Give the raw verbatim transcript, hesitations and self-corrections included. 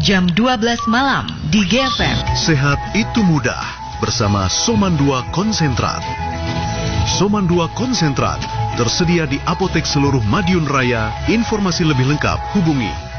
jam dua belas malam di G F M. Sehat itu mudah bersama Soman dua Konsentrat. Soman dua Konsentrat tersedia di apotek seluruh Madiun Raya. Informasi lebih lengkap hubungi